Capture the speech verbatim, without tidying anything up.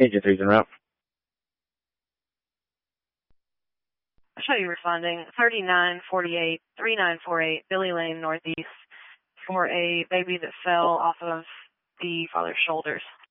Agent three's en route. Show you responding thirty-nine forty-eight, thirty-nine forty-eight, Billy Lane Northeast, for a baby that fell off of the father's shoulders.